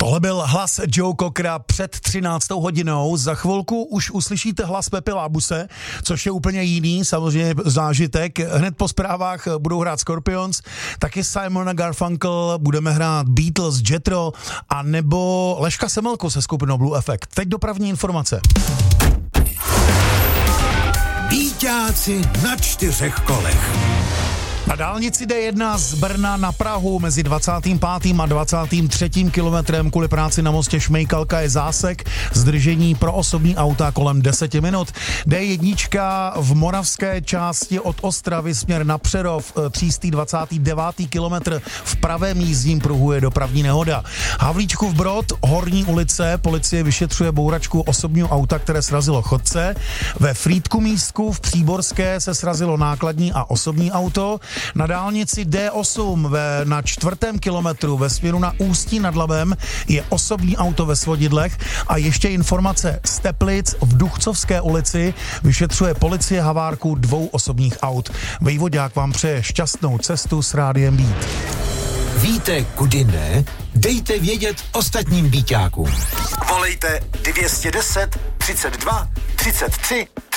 Tohle byl hlas Joe Cockera před 13. hodinou. Za chvilku už uslyšíte hlas Pepe Labuse, což je úplně jiný, samozřejmě zážitek. Hned po zprávách budou hrát Scorpions, taky Simon a Garfunkel, budeme hrát Beatles, Jethro a nebo Leška Semmelko se skupinou Blue Effect. Teď dopravní informace. Víťáci na 4 kolech. Na dálnici D1 z Brna na Prahu mezi 25. a 23. kilometrem kvůli práci na mostě Šmejkalka je zásek, zdržení pro osobní auta kolem 10 minut. D1 v moravské části od Ostravy směr na Přerov, třístý 29. kilometr v pravém jízdním pruhu je dopravní nehoda. Havlíčkův Brod, Horní ulice, policie vyšetřuje bouračku osobního auta, které srazilo chodce. Ve Frýdku Místku v Příborské se srazilo nákladní a osobní auto. Na dálnici D8 na 4. kilometru ve směru na Ústí nad Labem je osobní auto ve svodidlech a ještě informace z Teplic v Duchcovské ulici vyšetřuje policie havárku 2 osobních aut. Vejvodák vám přeje šťastnou cestu s Rádiem Beat. Víte, kudy ne? Dejte vědět ostatním víťákům. Volejte 210 32 33